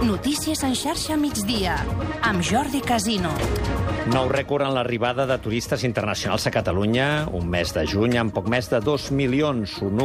Notícies en xarxa migdia, amb Jordi Casino. Nou rècord en l'arribada de turistes internacionals a Catalunya, un mes de juny amb poc més de 2 milions, un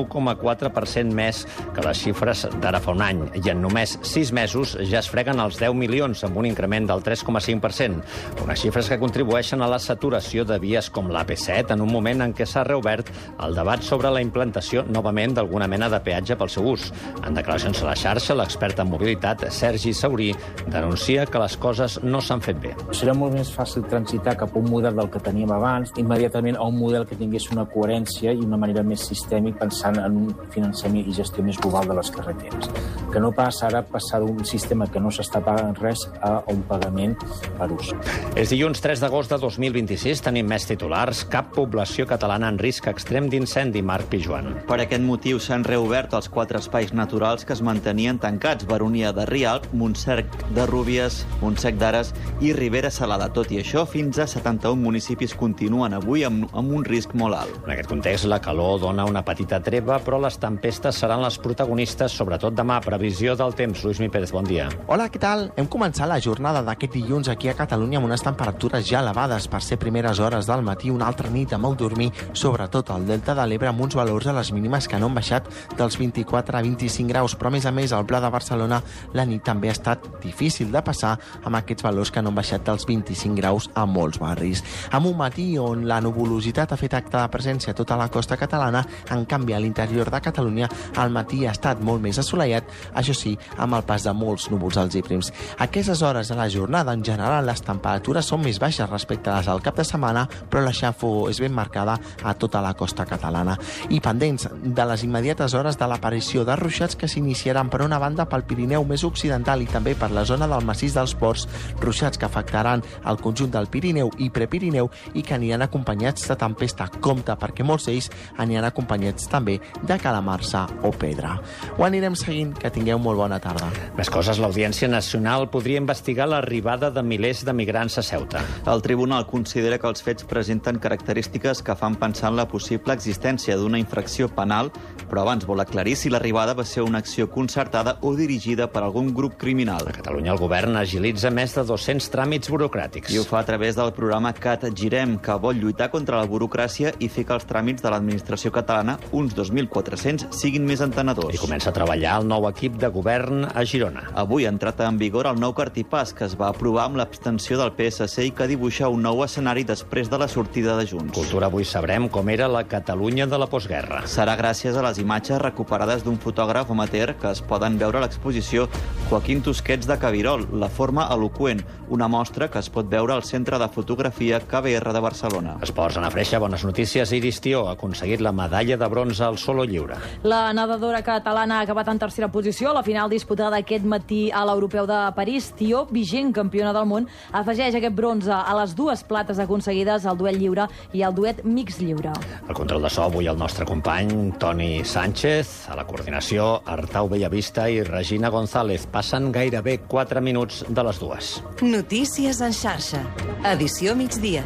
1,4% més que les xifres d'ara fa un any. I en només 6 mesos ja es freguen els 10 milions, amb un increment del 3,5%. Unes xifres que contribueixen a la saturació de vies com l'AP7 en un moment en què s'ha reobert el debat sobre la implantació novament d'alguna mena de peatge pel seu ús. En declaracions a la xarxa, l'expert en mobilitat, Sergi Saurí, denuncia que les coses no s'han fet bé. Serà molt més fàcil transitar cap a un model del que teníem abans, immediatament a un model que tingués una coherència i una manera més sistèmica pensant en un finançament i gestió més global de les carreteres. Que no passa ara passar d'un sistema que no s'està pagant res a un pagament per ús. És dilluns 3 d'agost de 2026, tenim més titulars. Cap població catalana en risc extrem d'incendi, Marc Pijuan. Per aquest motiu s'han reobert els 4 espais naturals que es mantenien tancats: Baronia de Rialp, Montsec de Rúbies, Montsec d'Ares i Ribera Salada. Tot i això, fins a 71 municipis continuen avui amb un risc molt alt. En aquest context, la calor dona una petita treva, però les tempestes seran les protagonistes, sobretot demà. Previsió del temps. Luismi Pérez, bon dia. Hola, què tal? Hem començat la jornada d'aquest dilluns aquí a Catalunya amb unes temperatures ja elevades per ser primeres hores del matí, una altra nit amb molt dormir, sobretot al Delta de l'Ebre, amb uns valors a les mínimes que no han baixat dels 24 a 25 graus, però a més, al Pla de Barcelona la nit també ha estat difícil de passar amb aquests valors que no han baixat dels 25 graus a molts barris. Amb un matí on la nuvolositat ha fet acte de presència a tota la costa catalana, en canvi a l'interior de Catalunya el matí ha estat molt més assolellat, això sí, amb el pas de molts núvols alts i prims. A aquestes hores de la jornada, en general, les temperatures són més baixes respecte a les del cap de setmana, però la xafogor és ben marcada a tota la costa catalana. I pendents de les immediates hores de l'aparició de ruixats que s'iniciaran per una banda pel Pirineu més occidental i també per la zona del massís dels Ports, ruixats que afectaran el conjunt del Pirineu i Prepirineu i que aniran acompanyats de tempesta. Compte, perquè molts d'ells aniran acompanyats també de calamarsa o pedra. Ho anirem seguint, que tingueu molt bona tarda. Més coses, l'Audiència Nacional podria investigar l'arribada de milers de migrants a Ceuta. El tribunal considera que els fets presenten característiques que fan pensar en la possible existència d'una infracció penal, però abans vol aclarir si l'arribada va ser una acció concertada o dirigida per algun grup criminal. A Catalunya el govern agilitza més de 200 tràmits burocràtics. I ho fa a través del programa CAT Girem, que vol lluitar contra la burocràcia i fer que els tràmits de l'administració catalana, uns 2.400, siguin més entenedors. I comença a treballar el nou equip de govern a Girona. Avui ha entrat en vigor el nou cartipàs, que es va aprovar amb l'abstenció del PSC i que dibuixa un nou escenari després de la sortida de Junts. Cultura, avui sabrem com era la Catalunya de la postguerra. Serà gràcies a les imatges recuperades d'un fotògraf amateur que es poden veure a l'exposició Joaquín Tusquets de Cabirol, la forma eloqüent, una mostra que es pot veure al Centre de Fotografia KBR de Barcelona. Esports, Anna Freixa, bones notícies. Iris Tió ha aconseguit la medalla de bronze al solo lliure. La nedadora catalana ha acabat en tercera posició a la final disputada aquest matí a l'Europeu de París. Tió, vigent campiona del món, afegeix aquest bronze a les 2 plates aconseguides al duet lliure i al duet mix lliure. El control de so avui el nostre company Toni Sánchez, a la coordinació Artau Bellavista i Regina González. Passen gairebé 4 minuts de les 2. Notícies en xarxa. Edició migdia.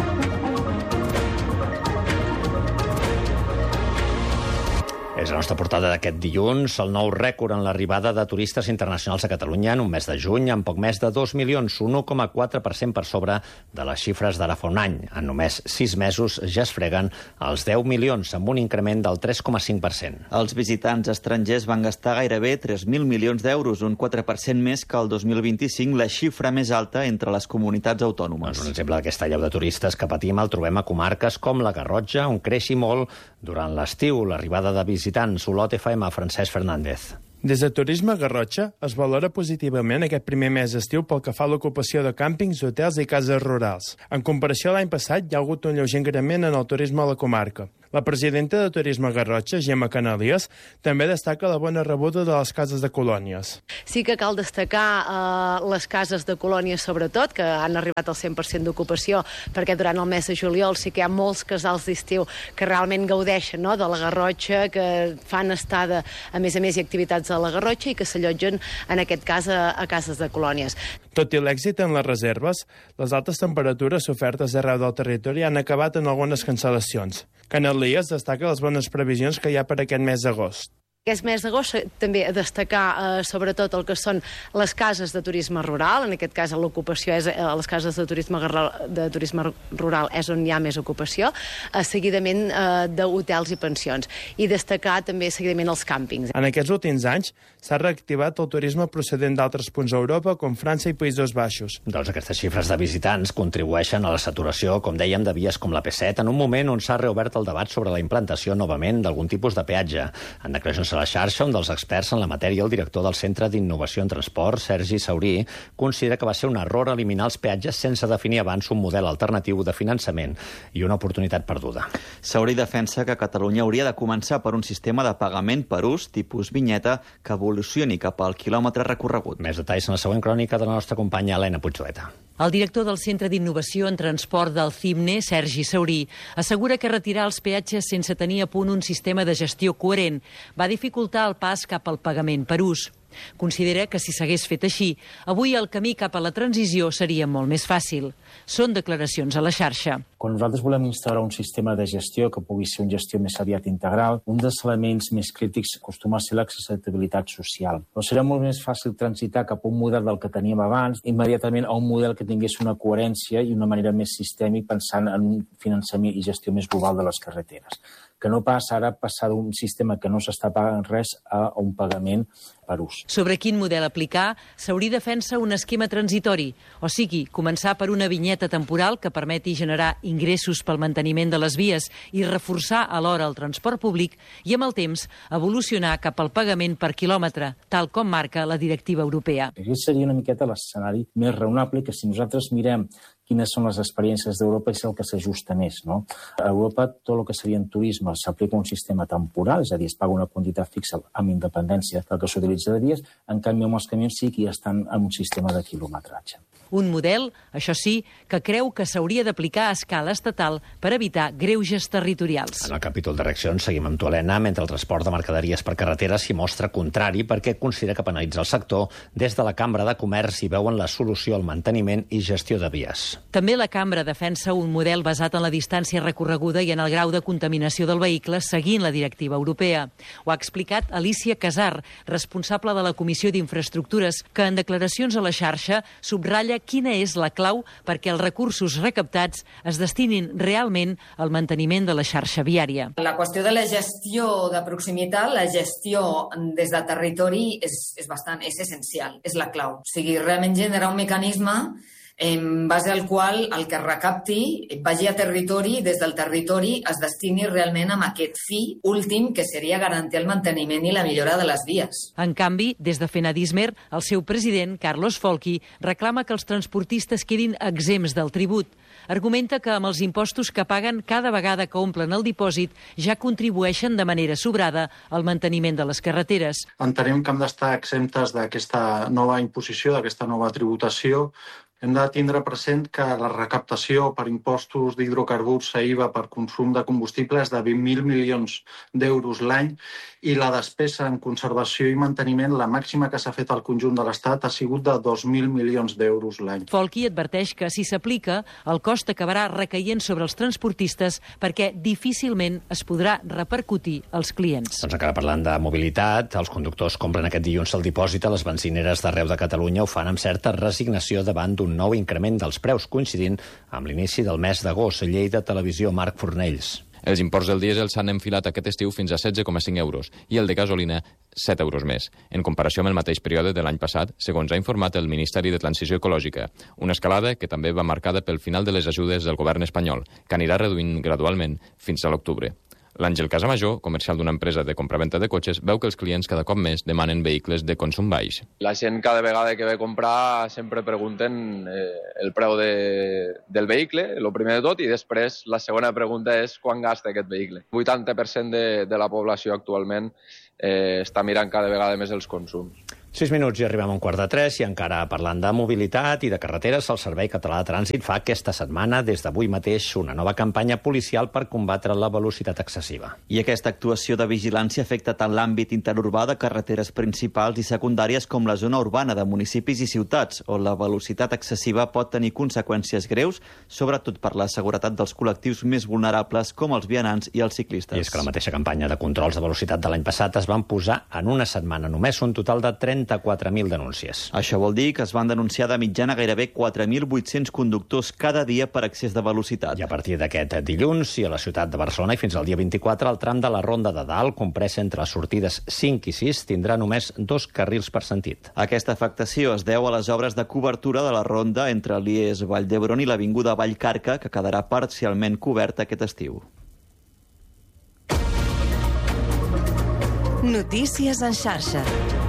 És la nostra portada d'aquest dilluns, el nou rècord en l'arribada de turistes internacionals a Catalunya en un mes de juny, amb poc més de 2 milions, un 1,4% per sobre de les xifres d'ara fa un any. En només 6 mesos ja es freguen els 10 milions, amb un increment del 3,5%. Els visitants estrangers van gastar gairebé 3.000 milions d'euros, un 4% més que el 2025, la xifra més alta entre les comunitats autònomes. Un exemple d'aquesta allau de turistes que patim el trobem a comarques com la Garrotxa, on creixi molt durant l'estiu l'arribada de visitants. Olot FM, Francesc Fernández. Des de Turisme Garrotxa es valora positivament aquest primer mes d'estiu pel que fa a l'ocupació de càmpings, hotels i cases rurals. En comparació a l'any passat, hi ha hagut un lleuger increment en el turisme a la comarca. La presidenta de Turisme Garrotxa, Gemma Canalies, també destaca la bona rebuda de les cases de colònies. Sí que cal destacar les cases de colònies, sobretot, que han arribat al 100% d'ocupació, perquè durant el mes de juliol sí que hi ha molts casals d'estiu que realment gaudeixen, no?, de la Garrotxa, que fan estada, a més, i activitats a la Garrotxa i que s'allotgen, en aquest cas, a cases de colònies. Tot i l'èxit en les reserves, les altes temperatures sofertes arreu del territori han acabat en algunes cancel·lacions. Canalies destaca les bones previsions que hi ha per aquest mes d'agost. Aquest mes d'agost també a destacar sobretot el que són les cases de turisme rural, en aquest cas l'ocupació és a les cases de turisme rural és on hi ha més ocupació, seguidament d'hotels i pensions, i destacar també seguidament els càmpings. En aquests últims anys s'ha reactivat el turisme procedent d'altres punts d'Europa, com França i Països Baixos. Doncs aquestes xifres de visitants contribueixen a la saturació, com dèiem, de vies com la P7, en un moment on s'ha reobert el debat sobre la implantació novament d'algun tipus de peatge. En declaracions a la xarxa, un dels experts en la matèria, el director del Centre d'Innovació en Transport, Sergi Saurí, considera que va ser un error eliminar els peatges sense definir abans un model alternatiu de finançament i una oportunitat perduda. Saurí defensa que Catalunya hauria de començar per un sistema de pagament per ús, tipus vinyeta, que evolucioni cap al quilòmetre recorregut. Més detalls en la següent crònica de la nostra companya Helena Puigdueta. El director del Centre d'Innovació en Transport del CIMNE, Sergi Saurí, assegura que retirar els peatges sense tenir a punt un sistema de gestió coherent va dificultar el pas cap al pagament per ús. Considera que si s'hagués fet així, avui el camí cap a la transició seria molt més fàcil. Són declaracions a la xarxa. Quan nosaltres volem instaurar un sistema de gestió que pugui ser una gestió més aviat integral, un dels elements més crítics acostuma a ser l'accessibilitat social. Però serà molt més fàcil transitar cap a un model del que teníem abans, immediatament a un model que tingués una coherència i una manera més sistèmica pensant en un finançament i gestió més global de les carreteres. Que no passa ara passar d'un sistema que no s'està pagant res a un pagament per ús. Sobre quin model aplicar, Saurí defensa un esquema transitori, o sigui, començar per una vinyeta temporal que permeti generar ingressos pel manteniment de les vies i reforçar alhora el transport públic i, amb el temps, evolucionar cap al pagament per quilòmetre, tal com marca la directiva europea. Aquest seria una miqueta l'escenari més raonable, que si nosaltres mirem quines són les experiències d'Europa és el que s'ajusta més, no? A Europa, tot el que seria en turisme s'aplica un sistema temporal, és a dir, es paga una quantitat fixa amb independència del que s'utilitza de dies, en canvi amb els camions sí que ja estan en un sistema de quilometratge. Un model, això sí, que creu que s'hauria d'aplicar a escala estatal per evitar greuges territorials. En el capítol de reaccions seguim amb tu, Helena, mentre el transport de mercaderies per carretera s'hi mostra contrari perquè considera que penalitza el sector. Des de la Cambra de Comerç hi veuen la solució al manteniment i gestió de vies. També la Cambra defensa un model basat en la distància recorreguda i en el grau de contaminació del vehicle seguint la directiva europea. Ho ha explicat Alicia Casar, responsable de la Comissió d'Infraestructures, que en declaracions a la xarxa subratlla quina és la clau perquè els recursos recaptats es destinin realment al manteniment de la xarxa viària. La qüestió de la gestió de proximitat, la gestió des del territori és essencial, és la clau. O sigui, realment generar un mecanisme en base al qual el que recapti vagi a territori i des del territori es destini realment amb aquest fi últim, que seria garantir el manteniment i la millora de les vies. En canvi, des de Fenadismer, el seu president, Carlos Folchi, reclama que els transportistes quedin exempts del tribut. Argumenta que amb els impostos que paguen cada vegada que omplen el dipòsit ja contribueixen de manera sobrada al manteniment de les carreteres. Entenem que hem d'estar exemptes d'aquesta nova imposició, d'aquesta nova tributació. Hem de tindre present que la recaptació per impostos d'hidrocarburs a IVA per consum de combustible és de 20.000 milions d'euros l'any i la despesa en conservació i manteniment, la màxima que s'ha fet al conjunt de l'Estat, ha sigut de 2.000 milions d'euros l'any. Folchi adverteix que si s'aplica, el cost acabarà recaient sobre els transportistes perquè difícilment es podrà repercutir als clients. Doncs encara parlant de mobilitat, els conductors compren aquest dilluns el dipòsit a les benzineres d'arreu de Catalunya. Ho fan amb certa resignació davant d'un nou increment dels preus, coincidint amb l'inici del mes d'agost. Lleida Televisió, Marc Fornells. Els imports del dièsel s'han enfilat aquest estiu fins a 16,5 euros i el de gasolina 7 euros més, en comparació amb el mateix període de l'any passat, segons ha informat el Ministeri de Transició Ecològica. Una escalada que també va marcada pel final de les ajudes del govern espanyol, que anirà reduint gradualment fins a l'octubre. L'Àngel Casamajor, comercial d'una empresa de compraventa de cotxes, veu que els clients cada cop més demanen vehicles de consum baix. La gent cada vegada que ve a comprar sempre pregunten el preu del vehicle, el primer de tot, i després la segona pregunta és quan gasta aquest vehicle. El 80% de la població actualment està mirant cada vegada més els consums. 6 minuts i arribem a 2:45 i encara parlant de mobilitat i de carreteres, el Servei Català de Trànsit fa aquesta setmana, des d'avui mateix, una nova campanya policial per combatre la velocitat excessiva. I aquesta actuació de vigilància afecta tant l'àmbit interurbà de carreteres principals i secundàries com la zona urbana de municipis i ciutats, on la velocitat excessiva pot tenir conseqüències greus, sobretot per la seguretat dels col·lectius més vulnerables com els vianants i els ciclistes. I és que la mateixa campanya de controls de velocitat de l'any passat es van posar en una setmana només un total de 34.000 denúncies. Això vol dir que es van denunciar de mitjana gairebé 4.800 conductors cada dia per excés de velocitat. I a partir d'aquest dilluns, i a la ciutat de Barcelona i fins al dia 24, el tram de la Ronda de Dalt, comprès entre les sortides 5 i 6, tindrà només 2 carrils per sentit. Aquesta afectació es deu a les obres de cobertura de la ronda entre l'IES Vall d'Hebron i l'avinguda Vallcarca, que quedarà parcialment coberta aquest estiu. Notícies en xarxa.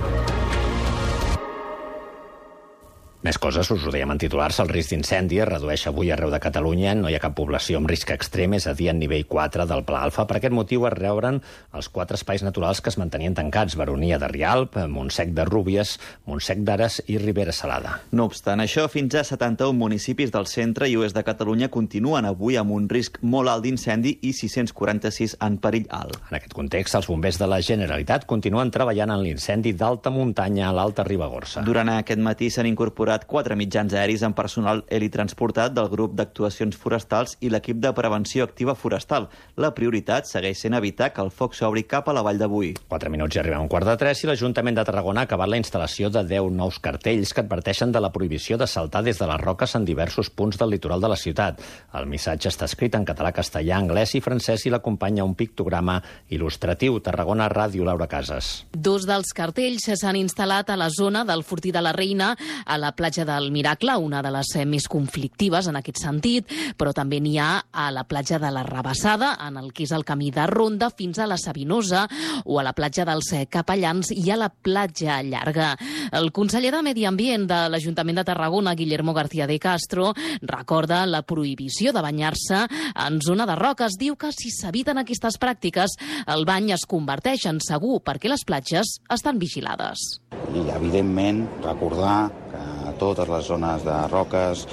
Més coses, us ho dèiem en titulars, el risc d'incendi es redueix avui arreu de Catalunya, no hi ha cap població amb risc extrem, és a dir, en nivell 4 del Pla Alfa. Per aquest motiu es reobren els 4 espais naturals que es mantenien tancats: Baronia de Rialp, Montsec de Rúbies, Montsec d'Ares i Ribera Salada. No obstant això, fins a 71 municipis del centre i oest de Catalunya continuen avui amb un risc molt alt d'incendi i 646 en perill alt. En aquest context, els bombers de la Generalitat continuen treballant en l'incendi d'alta muntanya a l'Alta Ribagorça. Durant aquest matí s'han incorporat 4 mitjans aeris amb personal helitransportat del grup d'actuacions forestals i l'equip de prevenció activa forestal. La prioritat segueix sent evitar que el foc s'obri cap a la Vall de Boí. 4 minuts i arribem a 2:45 i l'Ajuntament de Tarragona ha acabat la instal·lació de 10 nous cartells que adverteixen de la prohibició de saltar des de les roques en diversos punts del litoral de la ciutat. El missatge està escrit en català, castellà, anglès i francès i l'acompanya un pictograma il·lustratiu. Tarragona Ràdio, Laura Casas. 2 dels cartells s'han instal·lat a la zona del Fortí de la Reina, a la platja del Miracle, una de les més conflictives en aquest sentit, però també n'hi ha a la platja de la Rabassada, en el que és el camí de Ronda fins a la Sabinosa, o a la platja dels Capellans i a la platja Llarga. El conseller de Medi Ambient de l'Ajuntament de Tarragona, Guillermo García de Castro, recorda la prohibició de banyar-se en zona de roques. Diu que si s'eviten aquestes pràctiques, el bany es converteix en segur perquè les platges estan vigilades. I, evidentment, recordar que a totes les zones de roques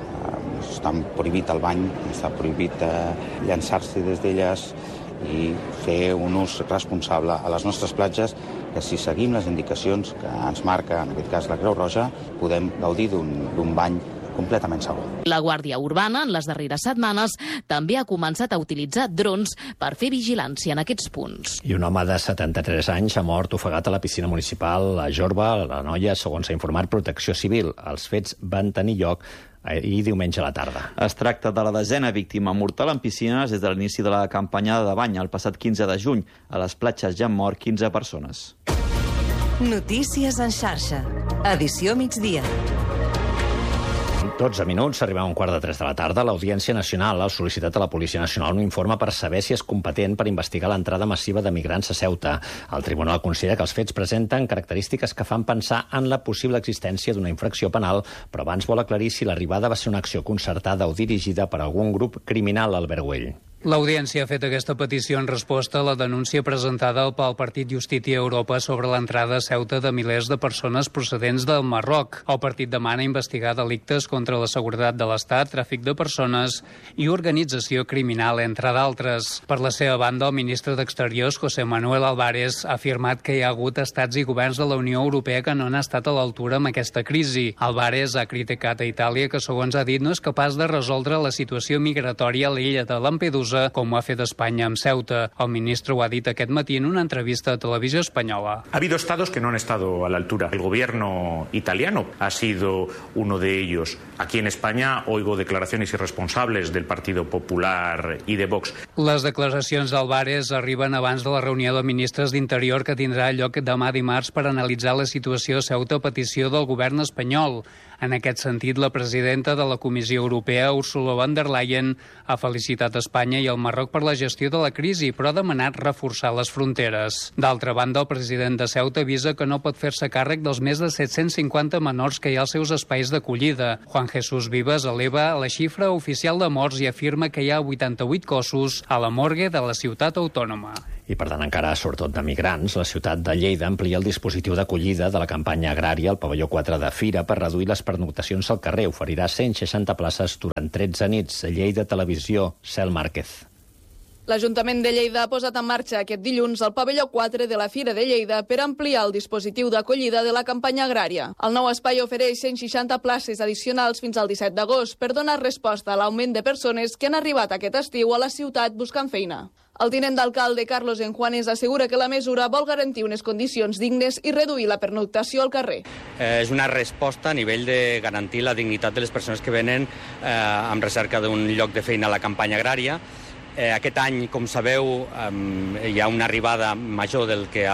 està prohibit el bany, està prohibit llançar-se des d'elles i fer un ús responsable a les nostres platges, que si seguim les indicacions que ens marca, en aquest cas la Creu Roja, podem gaudir d'un bany completament segur. La Guàrdia Urbana, en les darreres setmanes, també ha començat a utilitzar drons per fer vigilància en aquests punts. I un home de 73 anys ha mort ofegat a la piscina municipal a Jorba. La noia, segons ha informat Protecció Civil. Els fets van tenir lloc ahir diumenge a la tarda. Es tracta de la 10a víctima mortal en piscines des de l'inici de la campanya de bany el passat 15 de juny. A les platges ja han mort 15 persones. Notícies en xarxa. Edició migdia. 12 minuts, arribem a 2:45 de la tarda. l'Audiència Nacional ha sol·licitat a la Policia Nacional un informe per saber si és competent per investigar l'entrada massiva de migrants a Ceuta. El tribunal considera que els fets presenten característiques que fan pensar en la possible existència d'una infracció penal, però abans vol aclarir si l'arribada va ser una acció concertada o dirigida per algun grup criminal, Albert Güell. L'Audiència ha fet aquesta petició en resposta a la denúncia presentada pel Partit Justícia Europa sobre l'entrada a Ceuta de milers de persones procedents del Marroc. El partit demana investigar delictes contra la seguretat de l'Estat, tràfic de persones i organització criminal, entre d'altres. Per la seva banda, el ministre d'Exteriors, José Manuel Álvarez, ha afirmat que hi ha hagut estats i governs de la Unió Europea que no han estat a l'altura amb aquesta crisi. Álvarez ha criticat a Itàlia que, segons ha dit, no és capaç de resoldre la situació migratòria a l'illa de Lampedusa, com ho ha fet Espanya amb Ceuta. El ministre ho ha dit aquest matí en una entrevista a Televisió Espanyola. Ha habido estados que no han estado a la altura. El gobierno italiano ha sido uno de ellos. Aquí en España oigo declaraciones irresponsables del Partido Popular y de Vox. Les declaracions d'Álvarez arriben abans de la reunió de ministres d'Interior que tindrà lloc demà dimarts per analitzar la situació a Ceuta a petició del govern espanyol. En aquest sentit, la presidenta de la Comissió Europea, Ursula von der Leyen, ha felicitat Espanya i el Marroc per la gestió de la crisi, però ha demanat reforçar les fronteres. D'altra banda, el president de Ceuta avisa que no pot fer-se càrrec dels més de 750 menors que hi ha als seus espais d'acollida. Juan Jesús Vives eleva la xifra oficial de morts i afirma que hi ha 88 cossos a la morgue de la ciutat autònoma. I, per tant, encara sobretot de migrants, la ciutat de Lleida amplia el dispositiu d'acollida de la campanya agrària al pavelló 4 de Fira per reduir les pernoctacions al carrer. Oferirà 160 places durant 13 nits. Lleida Televisió, Cel Márquez. L'Ajuntament de Lleida ha posat en marxa aquest dilluns el pavelló 4 de la Fira de Lleida per ampliar el dispositiu d'acollida de la campanya agrària. El nou espai ofereix 160 places addicionals fins al 17 d'agost per donar resposta a l'augment de persones que han arribat aquest estiu a la ciutat buscant feina. El tinent d'alcalde Carlos Enjuanes assegura que la mesura vol garantir unes condicions dignes i reduir la pernoctació al carrer. És una resposta a nivell de garantir la dignitat de les persones que venen en recerca d'un lloc de feina a la campanya agrària. Aquest any, com sabeu, hi ha una arribada major del que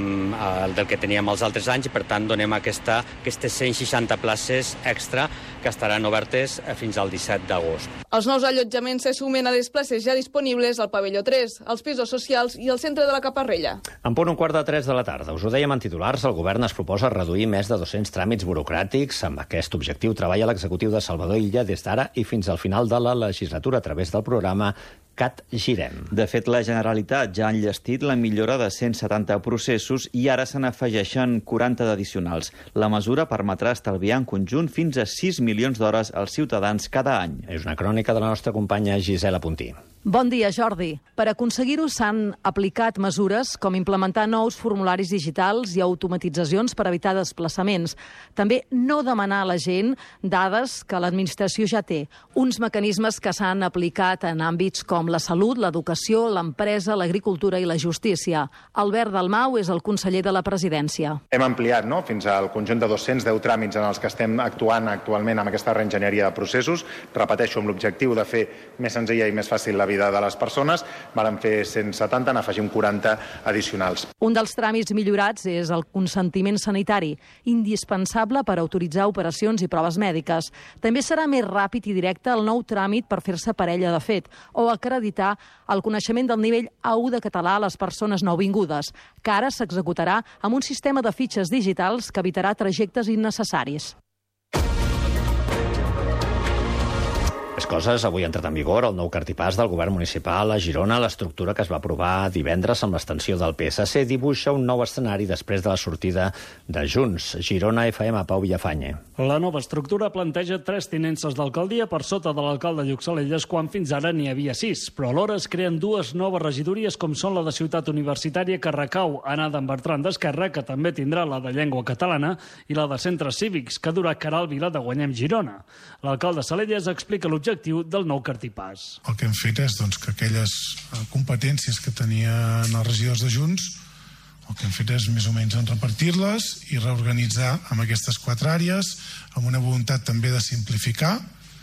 teníem els altres anys i, per tant, donem aquestes 160 places extra que estaran obertes fins al 17 d'agost. Els nous allotjaments se sumen a les places ja disponibles al pavelló 3, als pisos socials i al centre de la Caparrella. En punt 2:45 de la tarda. Us ho dèiem en titulars, el govern es proposa reduir més de 200 tràmits burocràtics. Amb aquest objectiu treballa l'executiu de Salvador Illa des d'ara i fins al final de la legislatura a través del programa CAT Girem. De fet, la Generalitat ja ha enllestit la millora de 170 processos i ara se n'afegeixen 40 d'addicionals. La mesura permetrà estalviar en conjunt fins a 6 milions d'hores als ciutadans cada any. És una crònica de la nostra companya Gisela Puntí. Bon dia, Jordi. Per aconseguir-ho s'han aplicat mesures com implementar nous formularis digitals i automatitzacions per evitar desplaçaments. També no demanar a la gent dades que l'administració ja té. Uns mecanismes que s'han aplicat en àmbits com la salut, l'educació, l'empresa, l'agricultura i la justícia. Albert Dalmau és el conseller de la Presidència. Hem ampliat fins al conjunt de 210 tràmits en els que estem actuant actualment amb aquesta reenginyeria de processos. Repeteixo, amb l'objectiu de fer més senzilla i més fàcil la vida de les persones. Vàrem fer 170, n'afegim 40 addicionals. Un dels tràmits millorats és el consentiment sanitari, indispensable per autoritzar operacions i proves mèdiques. També serà més ràpid i directe el nou tràmit per fer-se parella de fet o acreditar el coneixement del nivell A1 de català a les persones nouvingudes, que ara s'executarà amb un sistema de fitxes digitals que evitarà trajectes innecessaris. Més coses, avui ha entrat en vigor el nou cartipàs del govern municipal a Girona. L'estructura que es va aprovar divendres amb l'extensió del PSC dibuixa un nou escenari després de la sortida de Junts. Girona FM, Pau Villafañe. La nova estructura planteja 3 tinences d'alcaldia per sota de l'alcalde Lluc Salelles, quan fins ara n'hi havia 6. Però alhora es creen 2 noves regidories, com són la de Ciutat Universitària, que recau en Adam Bertran d'Esquerra, que també tindrà la de Llengua Catalana, i la de Centres Cívics, que durà Caral Vila de Guanyem Girona. L'alcalde Salelles explica l'objectiu del nou cartipàs. El que hem fet és que aquelles competències que tenien els regidors de Junts, el que hem fet és més o menys repartir-les i reorganitzar amb aquestes 4 àrees, amb una voluntat també de simplificar,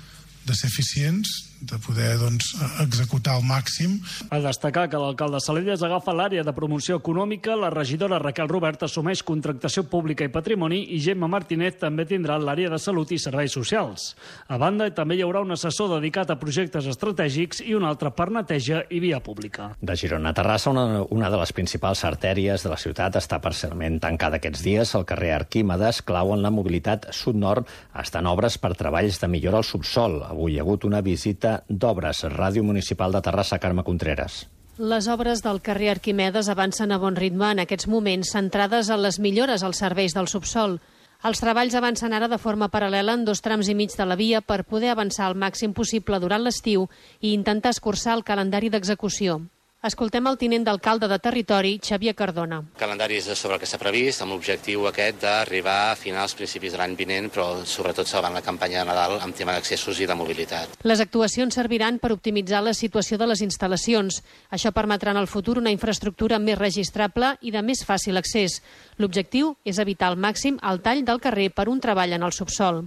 de ser eficients, de poder executar al màxim. A destacar que l'alcalde Salelles agafa l'àrea de promoció econòmica, la regidora Raquel Robert assumeix contractació pública i patrimoni i Gemma Martínez també tindrà l'àrea de salut i serveis socials. A banda, també hi haurà un assessor dedicat a projectes estratègics i un altre per neteja i via pública. De Girona a Terrassa, una de les principals artèries de la ciutat està parcialment tancada aquests dies. El carrer Arquímedes, clau en la mobilitat sud-nord, estan obres per treballs de millora al subsol. Avui hi ha hagut una visita d'obres. Ràdio Municipal de Terrassa, Carme Contreras. Les obres del carrer Arquimedes avancen a bon ritme en aquests moments, centrades en les millores als serveis del subsol. Els treballs avancen ara de forma paral·lela en 2 trams i mig de la via per poder avançar al màxim possible durant l'estiu i intentar escurçar el calendari d'execució. Escoltem el tinent d'alcalde de territori, Xavier Cardona. El calendari és sobre el que s'ha previst, amb l'objectiu aquest d'arribar a finals, principis de l'any vinent, però sobretot salvant la campanya de Nadal amb tema d'accessos i de mobilitat. Les actuacions serviran per optimitzar la situació de les instal·lacions. Això permetrà en el futur una infraestructura més registrable i de més fàcil accés. L'objectiu és evitar al màxim el tall del carrer per un treball en el subsol.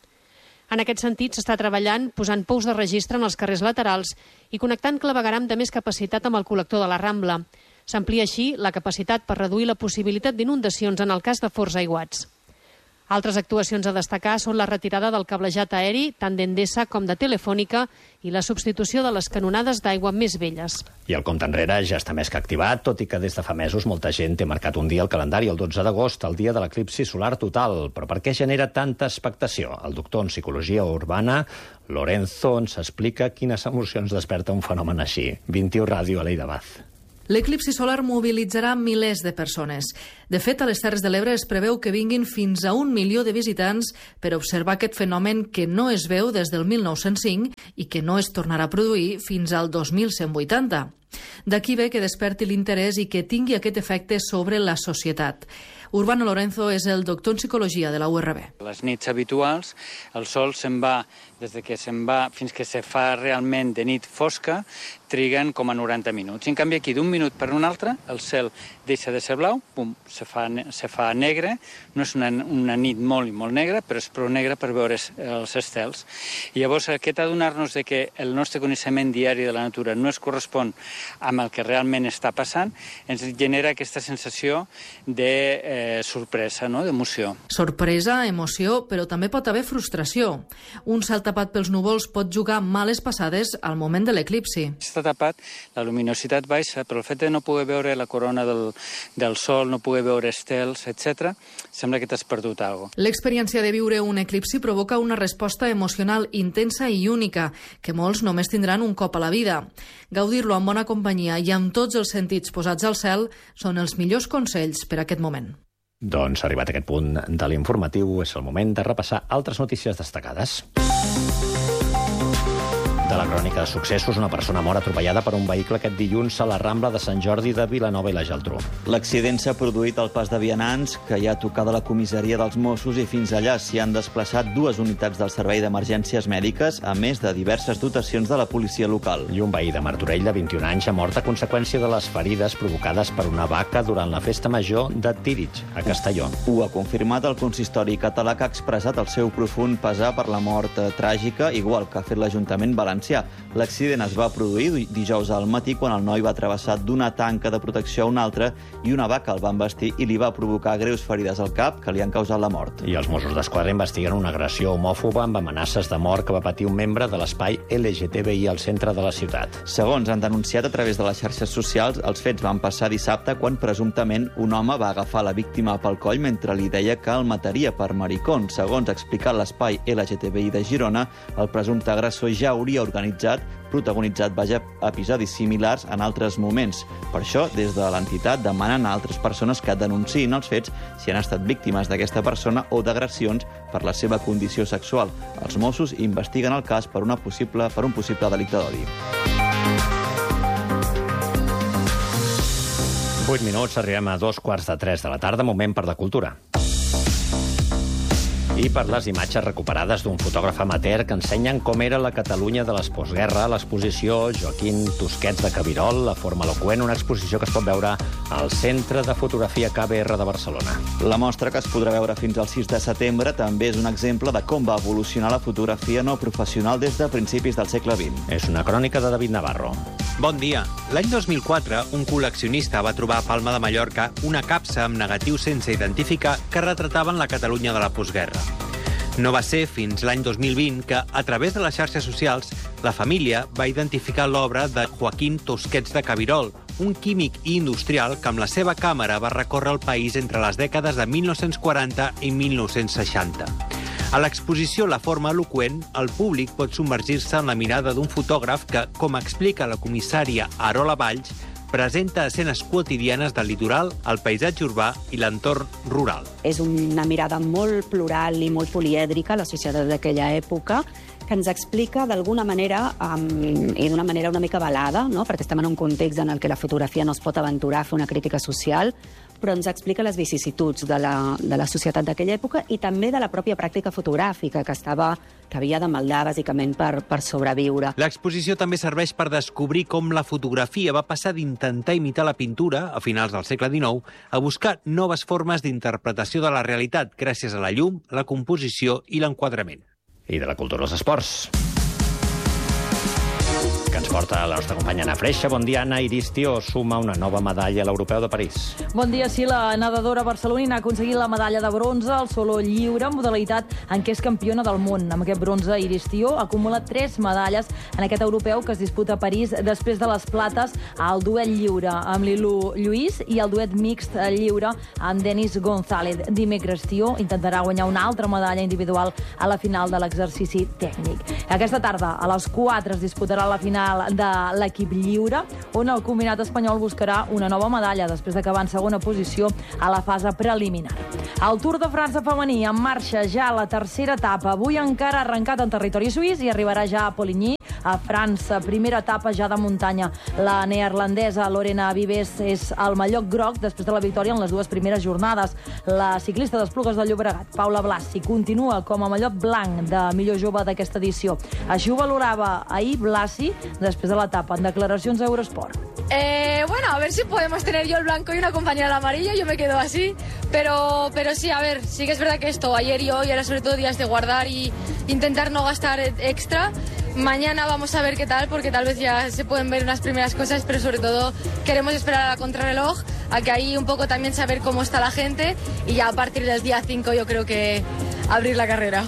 En aquest sentit, s'està treballant posant pous de registre en els carrers laterals i connectant clavegueram de més capacitat amb el col·lector de la Rambla. S'amplia així la capacitat per reduir la possibilitat d'inundacions en el cas de forts aiguats. Altres actuacions a destacar són la retirada del cablejat aeri, tant d'Endesa com de Telefònica, i la substitució de les canonades d'aigua més velles. I el compte enrere ja està més que activat, tot i que des de fa mesos molta gent té marcat un dia al calendari, el 12 d'agost, el dia de l'eclipsi solar total. Però per què genera tanta expectació? El doctor en psicologia urbana, Lorenzo, ens explica quines emocions desperta un fenomen així. 21 Ràdio, Aleida Baz. L'eclipsi solar mobilitzarà milers de persones. De fet, a les Terres de l'Ebre es preveu que vinguin fins a 1 milió de visitants per observar aquest fenomen que no es veu des del 1905 i que no es tornarà a produir fins al 2180. D'aquí ve que desperti l'interès i que tingui aquest efecte sobre la societat. Urbano Lorenzo és el doctor en psicologia de la URB. Les nits habituals, el sol se'n va, des que se'n va fins que se fa realment de nit fosca, triguen com a 90 minuts. I en canvi aquí, d'un minut per un altre, el cel deixa de ser blau, pum, se fa negre. No és una nit molt i molt negra, però és prou negra per veure els estels. I llavors aquest adonar-nos de que el nostre coneixement diari de la natura no es correspon amb el que realment està passant, ens genera aquesta sensació de sorpresa, no? D'emoció. Sorpresa, emoció, però també pot haver frustració. Un cel tapat pels núvols pot jugar males passades al moment de l'eclipsi. Està tapat, la luminositat baixa, però el fet de no poder veure la corona del sol, no poder veure estels, etc., sembla que t'has perdut alguna cosa. L'experiència de viure un eclipsi provoca una resposta emocional intensa i única, que molts només tindran un cop a la vida. Gaudir-lo amb bona companyia i amb tots els sentits posats al cel són els millors consells per a aquest moment. Doncs arribat a aquest punt de l'informatiu, és el moment de repassar altres notícies destacades. De la crònica de successos, una persona mor atropellada per un vehicle aquest dilluns a la Rambla de Sant Jordi de Vilanova i la Geltrú. L'accident s'ha produït al pas de vianants, que hi ha tocada la comissaria dels Mossos, i fins allà s'hi han desplaçat 2 unitats del Servei d'Emergències Mèdiques, a més de diverses dotacions de la policia local. I un veí de Martorell de 21 anys ha mort a conseqüència de les ferides provocades per una vaca durant la festa major de Tírig, a Castelló. Ho ha confirmat el consistori català, que ha expressat el seu profund pesar per la mort tràgica, igual que ha fet l'Ajuntament valencià. L'accident es va produir dijous al matí quan el noi va travessar d'una tanca de protecció a una altra i una vaca el va embestir i li va provocar greus ferides al cap que li han causat la mort. I els Mossos d'Esquadra investiguen una agressió homòfoba amb amenaces de mort que va patir un membre de l'espai LGTBI al centre de la ciutat. Segons han denunciat a través de les xarxes socials, els fets van passar dissabte quan presumptament un home va agafar la víctima pel coll mentre li deia que el mataria per maricón. Segons ha explicat l'espai LGTBI de Girona, el presumpte agressor ja hauria protagonitzat episodis similars en altres moments. Per això, des de l'entitat demanen a altres persones que denunciïn els fets si han estat víctimes d'aquesta persona o d'agressions per la seva condició sexual. Els Mossos investiguen el cas per un possible delicte d'odi. 8 minuts, arribem a 2:15 de la tarda, moment per la cultura. I per les imatges recuperades d'un fotògraf amateur que ensenyen com era la Catalunya de les postguerra, l'exposició Joaquín Tusquets de Cabirol, la forma eloqüent, una exposició que es pot veure al Centre de Fotografia KBR de Barcelona. La mostra, que es podrà veure fins al 6 de setembre, també és un exemple de com va evolucionar la fotografia no professional des de principis del segle XX. És una crònica de David Navarro. Bon dia. L'any 2004, un col·leccionista va trobar a Palma de Mallorca una capsa amb negatius sense identificar que retrataven la Catalunya de la postguerra. No va ser fins l'any 2020 que, a través de les xarxes socials, la família va identificar l'obra de Joaquín Tusquets de Cabirol, un químic i industrial que amb la seva càmera va recórrer el país entre les dècades de 1940 i 1960. A l'exposició La forma eloqüent, el públic pot submergir-se en la mirada d'un fotògraf que, com explica la comissària Arola Valls, presenta escenes quotidianes del litoral, el paisatge urbà i l'entorn rural. És una mirada molt plural i molt polièdrica a la societat d'aquella època, que ens explica d'alguna manera, i d'una manera una mica velada, no? Perquè estem en un context en el que la fotografia no es pot aventurar a fer una crítica social, però ens explica les vicissituds de la societat d'aquella època i també de la pròpia pràctica fotogràfica, que havia de maldar bàsicament per sobreviure. L'exposició també serveix per descobrir com la fotografia va passar d'intentar imitar la pintura, a finals del segle XIX, a buscar noves formes d'interpretació de la realitat gràcies a la llum, la composició i l'enquadrament. I de la cultura als esports. que ens porta la nostra companya Anna Freixa. Bon dia, Anna. Iris Tió suma una nova medalla a l'Europeu de París. Bon dia, sí. La nedadora barcelonina ha aconseguit la medalla de bronze al solo lliure, modalitat en què és campiona del món. Amb aquest bronze, Iris Tió acumula 3 medalles en aquest europeu que es disputa a París després de les plates al duet lliure amb Lilu Lluís i el duet mixt lliure amb Denis González. Dimecres, Tió intentarà guanyar una altra medalla individual a la final de l'exercici tècnic. Aquesta tarda, a les 4, es disputarà la final de l'equip lliure, on el combinat espanyol buscarà una nova medalla després d'acabar en segona posició a la fase preliminar. El Tour de França femení en marxa ja a la tercera etapa. Avui encara ha arrencat en territori suís i arribarà ja a Poligny, a França. Primera etapa ja de muntanya. La neerlandesa Lorena Vives és el mallot groc després de la victòria en les 2 primeres jornades. La ciclista d'Esplugues del Llobregat, Paula Blasi, continua com a mallot blanc de millor jove d'aquesta edició. Així ho valorava ahir Blasi després de l'etapa en declaracions a Eurosport. Bueno, a ver si podemos tener yo el blanco y una compañera el amarillo, yo me quedo así, pero sí, a ver, sí que es verdad que esto, ayer y hoy, era sobre todo días de guardar y intentar no gastar extra. Mañana vamos a ver qué tal, porque tal vez ya se pueden ver unas primeras cosas, pero sobre todo queremos esperar a la contrarreloj, a que ahí un poco también saber cómo está la gente y ya a partir del día 5 yo creo que abrir la carrera.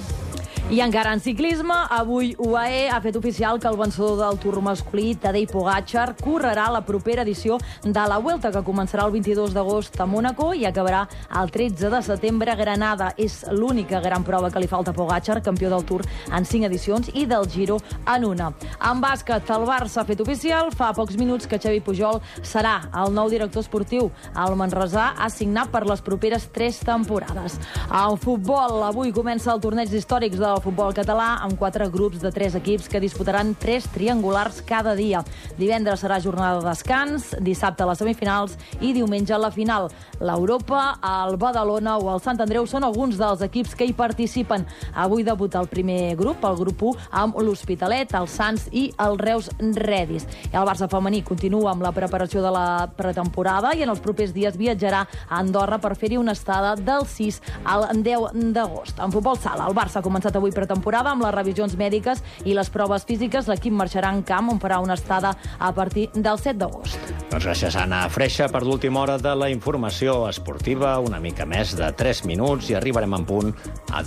I encara en ciclisme, avui UAE ha fet oficial que el vencedor del Tour masculí, Tadej Pogačar, correrà la propera edició de la Vuelta, que començarà el 22 d'agost a Mónaco i acabarà el 13 de setembre a Granada. És l'única gran prova que li falta a Pogačar, campió del Tour en 5 edicions i del Giro en una. En bàsquet, el Barça ha fet oficial fa pocs minuts que Xavi Pujol serà el nou director esportiu. El manresà ha signat per les properes 3 temporades. En futbol, avui comença el torneig històrics del futbol català amb 4 grups de 3 equips que disputaran 3 triangulars cada dia. Divendres serà jornada de descans, dissabte les semifinals i diumenge la final. L'Europa, el Badalona o el Sant Andreu són alguns dels equips que hi participen. Avui debuta el primer grup, el grup 1, amb l'Hospitalet, el Sants i el Reus Redis. I el Barça femení continua amb la preparació de la pretemporada i en els propers dies viatjarà a Andorra per fer-hi una estada del 6 al 10 d'agost. En futbol sala, el Barça ha començat avui pretemporada amb les revisions mèdiques i les proves físiques. L'equip marxarà en camp on farà una estada a partir del 7 d'agost. Doncs gràcies, Anna Freixa, per l'última hora de la informació esportiva. Una mica més de 3 minuts i arribarem en punt a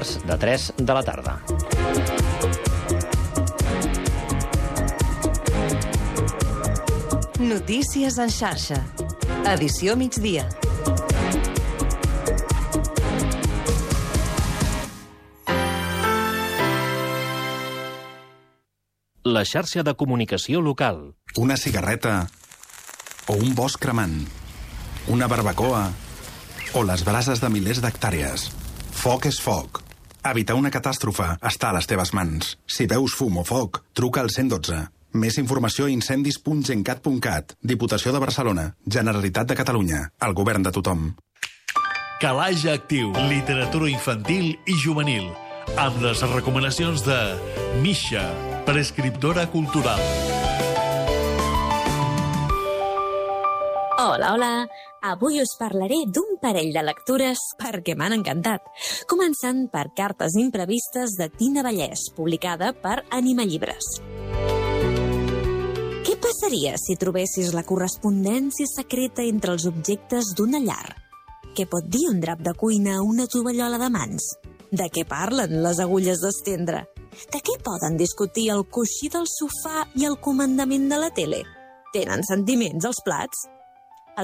2:15 de la tarda. Notícies en xarxa. Edició migdia. La xarxa de comunicació local. Una cigarreta o un bosc cremant, una barbacoa o les brases de milers d'hectàrees. Foc és foc. Evitar una catàstrofe està a les teves mans. Si veus fum o foc, truca al 112. Més informació a incendis.gencat.cat. Diputació de Barcelona. Generalitat de Catalunya. El govern de tothom. Calaix Actiu. Literatura infantil i juvenil. Amb les recomanacions de Misha, prescriptora cultural. Hola, hola. Avui us parlaré d'un parell de lectures perquè m'han encantat. Començant per Cartes imprevistes de Tina Vallès, publicada per Anima Llibres. Què passaria si trobessis la correspondència secreta entre els objectes d'una llar? Què pot dir un drap de cuina a una tovallola de mans? De què parlen les agulles d'estendre? De què poden discutir el coixí del sofà i el comandament de la tele? Tenen sentiments els plats?